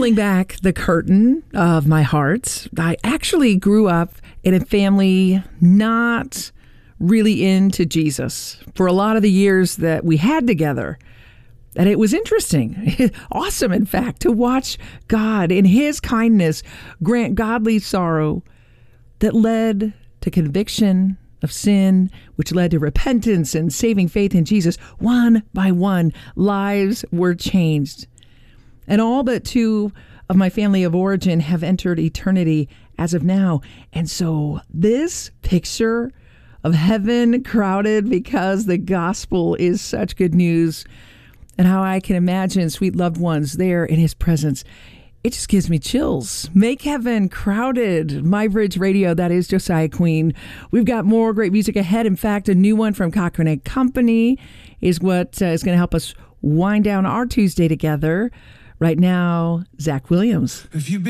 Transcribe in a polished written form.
Pulling back the curtain of my heart, I actually grew up in a family not really into Jesus for a lot of the years that we had together. And it was interesting, awesome, in fact, to watch God in his kindness grant godly sorrow that led to conviction of sin, which led to repentance and saving faith in Jesus. One by one, lives were changed. And all but two of my family of origin have entered eternity as of now. And so this picture of heaven crowded because the gospel is such good news, and how I can imagine sweet loved ones there in his presence, it just gives me chills. Make heaven crowded. My Bridge Radio, that is Josiah Queen. We've got more great music ahead. In fact, a new one from Cochran and Company is what is going to help us wind down our Tuesday together. Right now, Zach Williams. If you've been